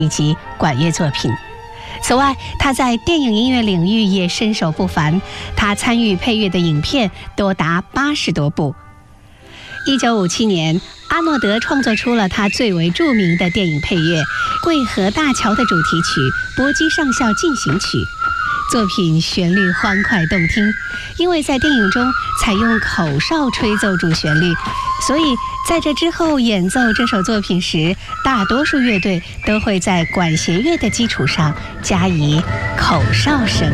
以及管乐作品。此外，他在电影音乐领域也身手不凡，他参与配乐的影片多达80多部。1957年，阿诺德创作出了他最为著名的电影配乐《桂河大桥》的主题曲《搏击上校进行曲》。作品旋律欢快动听，因为在电影中采用口哨吹奏主旋律，所以在这之后演奏这首作品时，大多数乐队都会在管弦乐的基础上加以口哨声。